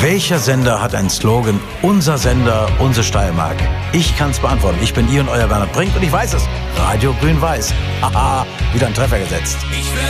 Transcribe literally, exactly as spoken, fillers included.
Welcher Sender hat einen Slogan? Unser Sender, unsere Steiermark. Ich kann es beantworten. Ich bin Ihr und Euer Bernhard Brink und ich weiß es. Radio Grün-Weiß. Haha, wieder ein Treffer gesetzt. Ich wär